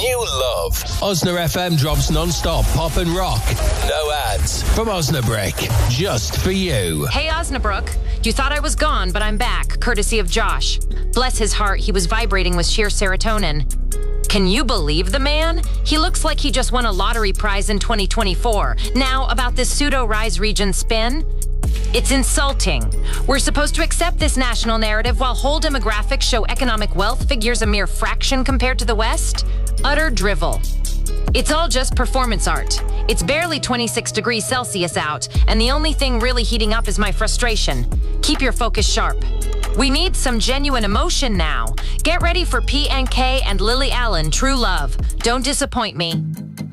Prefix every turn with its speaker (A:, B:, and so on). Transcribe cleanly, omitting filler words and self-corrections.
A: new love. Osna FM drops non-stop pop and rock. No ads. From Osnabrick. Just for you.
B: Hey, Osnabrook. You thought I was gone, but I'm back, courtesy of Josh. Bless his heart, he was vibrating with sheer serotonin. Can you believe the man? He looks like he just won a lottery prize in 2024. Now, about this pseudo-Rise region spin. It's insulting. We're supposed to accept this national narrative while whole demographics show economic wealth figures a mere fraction compared to the West? Utter drivel. It's all just performance art. It's barely 26 degrees Celsius out, and the only thing really heating up is my frustration. Keep your focus sharp. We need some genuine emotion now. Get ready for PNK and Lily Allen, True Love. Don't disappoint me.